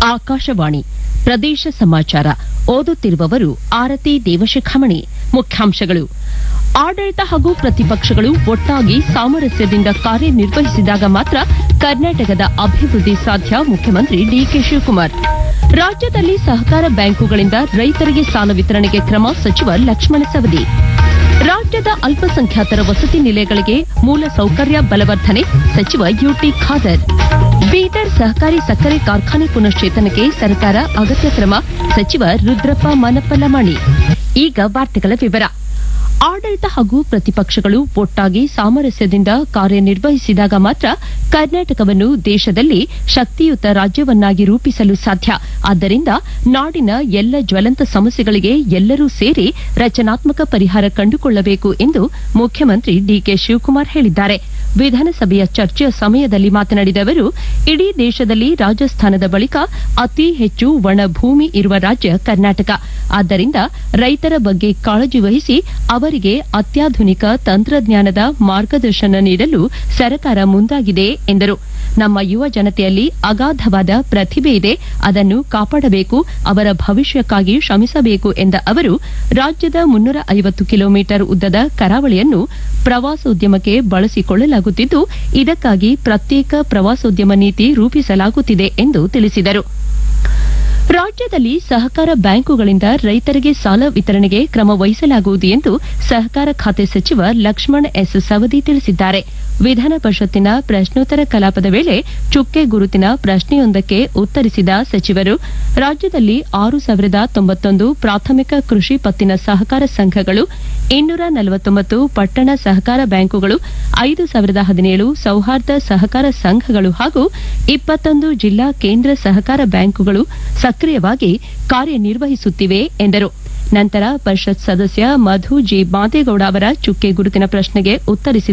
ಆಕಾಶವಾಣಿ ಪ್ರದೇಶ ಸಮಾಚಾರ ಓದುತ್ತಿರುವವರು ಆರತಿ ದೇವಶಿಖಾಮಣಿ. ಮುಖ್ಯಾಂಶಗಳು. ಆಡಳಿತ ಹಾಗೂ ಪ್ರತಿಪಕ್ಷಗಳು ಒಟ್ಟಾಗಿ ಸಾಮರಸ್ಯದಿಂದ ಕಾರ್ಯನಿರ್ವಹಿಸಿದಾಗ ಮಾತ್ರ ಕರ್ನಾಟಕದ ಅಭಿವೃದ್ಧಿ ಸಾಧ್ಯ. ಮುಖ್ಯಮಂತ್ರಿ ಡಿಕೆ ಶಿವಕುಮಾರ್. ರಾಜ್ಯದಲ್ಲಿ ಸಹಕಾರ ಬ್ಯಾಂಕುಗಳಿಂದ ರೈತರಿಗೆ ಸಾಲ ವಿತರಣೆಗೆ ಕ್ರಮ. ಸಚಿವ ಲಕ್ಷ್ಮಣ ಸವದಿ. ರಾಜ್ಯದ ಅಲ್ಪಸಂಖ್ಯಾತರ ವಸತಿ ನಿಲಯಗಳಿಗೆ ಮೂಲ ಸೌಕರ್ಯ ಬಲವರ್ಧನೆ. ಸಚಿವ ಯುಟಿ ಖಾದರ್. ಬೀದರ್ ಸಹಕಾರಿ ಸಕ್ಕರೆ ಕಾರ್ಖಾನೆ ಪುನಶ್ಚೇತನಕ್ಕೆ ಸರ್ಕಾರ ಅಗತ್ಯ ಕ್ರಮ. ಸಚಿವ ರುದ್ರಪ್ಪ ಮನಪ್ಪಲಮಾಣಿ. ಈಗ ವಾರ್ತೆಗಳ ವಿವರ. ಆಡಳಿತ ಹಾಗೂ ಪ್ರತಿಪಕ್ಷಗಳು ಒಟ್ಟಾಗಿ ಸಾಮರಸ್ಯದಿಂದ ಕಾರ್ಯನಿರ್ವಹಿಸಿದಾಗ ಮಾತ್ರ ಕರ್ನಾಟಕವನ್ನು ದೇಶದಲ್ಲಿ ಶಕ್ತಿಯುತ ರಾಜ್ಯವನ್ನಾಗಿ ರೂಪಿಸಲು ಸಾಧ್ಯ. ಆದ್ದರಿಂದ ನಾಡಿನ ಎಲ್ಲ ಜ್ವಲಂತ ಸಮಸ್ಯೆಗಳಿಗೆ ಎಲ್ಲರೂ ಸೇರಿ ರಚನಾತ್ಮಕ ಪರಿಹಾರ ಕಂಡುಕೊಳ್ಳಬೇಕು ಎಂದು ಮುಖ್ಯಮಂತ್ರಿ ಡಿಕೆ ಶಿವಕುಮಾರ್ ಹೇಳಿದ್ದಾರೆ. ವಿಧಾನಸಭೆಯ ಚರ್ಚೆಯ ಸಮಯದಲ್ಲಿ ಮಾತನಾಡಿದ ಅವರು, ಇಡೀ ದೇಶದಲ್ಲಿ ರಾಜಸ್ಥಾನದ ಬಳಿಕ ಅತಿ ಹೆಚ್ಚು ಒಣ ಭೂಮಿ ಇರುವ ರಾಜ್ಯ ಕರ್ನಾಟಕ. ಆದ್ದರಿಂದ ರೈತರ ಬಗ್ಗೆ ಕಾಳಜಿ ವಹಿಸಿ ಅವರಿಗೆ ಅತ್ಯಾಧುನಿಕ ತಂತ್ರಜ್ಞಾನದ ಮಾರ್ಗದರ್ಶನ ನೀಡಲು ಸರ್ಕಾರ ಮುಂದಾಗಿದೆ ಎಂದರು. ನಮ್ಮ ಯುವ ಜನತೆಯಲ್ಲಿ ಅಗಾಧವಾದ ಪ್ರತಿಭೆ ಇದೆ, ಅದನ್ನು ಕಾಪಾಡಬೇಕು, ಅವರ ಭವಿಷ್ಯಕ್ಕಾಗಿ ಶ್ರಮಿಸಬೇಕು ಎಂದ ಅವರು, ರಾಜ್ಯದ 350 ಕಿಲೋಮೀಟರ್ ಉದ್ದದ ಕರಾವಳಿಯನ್ನು ಪ್ರವಾಸೋದ್ಯಮಕ್ಕೆ ಬಳಸಿಕೊಳ್ಳಲಾಗುತ್ತಿದ್ದು, ಇದಕ್ಕಾಗಿ ಪ್ರತ್ಯೇಕ ಪ್ರವಾಸೋದ್ಯಮ ನೀತಿ ರೂಪಿಸಲಾಗುತ್ತಿದೆ ಎಂದು ತಿಳಿಸಿದರು. ರಾಜ್ಯದಲ್ಲಿ ಸಹಕಾರ ಬ್ಯಾಂಕುಗಳಿಂದ ರೈತರಿಗೆ ಸಾಲ ವಿತರಣೆಗೆ ಕ್ರಮ ವಹಿಸಲಾಗುವುದು ಎಂದು ಸಹಕಾರ ಖಾತೆ ಸಚಿವ ಲಕ್ಷ್ಮಣ ಎಸ್ ಸವದಿ ತಿಳಿಸಿದ್ದಾರೆ. ವಿಧಾನ ಪರಿಷತ್ತಿನ ಪ್ರಶ್ನೋತ್ತರ ಕಲಾಪದ ವೇಳೆ ಚುಕ್ಕೆ ಗುರುತಿನ ಪ್ರಶ್ನೆಯೊಂದಕ್ಕೆ ಉತ್ತರಿಸಿದ ಸಚಿವರು, ರಾಜ್ಯದಲ್ಲಿ 6,091 ಪ್ರಾಥಮಿಕ ಕೃಷಿ ಪತ್ತಿನ ಸಹಕಾರ ಸಂಘಗಳು, 249 ಪಟ್ಟಣ ಸಹಕಾರ ಬ್ಯಾಂಕುಗಳು, 5,017 ಸೌಹಾರ್ದ ಸಹಕಾರ ಸಂಘಗಳು ಹಾಗೂ 21 ಜಿಲ್ಲಾ ಕೇಂದ್ರ ಸಹಕಾರ ಬ್ಯಾಂಕುಗಳು ಸಕ್ರಿಯವಾಗಿ ಕಾರ್ಯನಿರ್ವಹಿಸುತ್ತಿವೆ ಎಂದರು. ನಂತರ ಪರಿಷತ್ ಸದಸ್ಯ ಮಧು ಜಿ ಮಾದೇಗೌಡ ಅವರ ಚುಕ್ಕೆ ಗುರುತಿನ ಪ್ರಶ್ನೆಗೆ ಉತ್ತರಿಸಿದ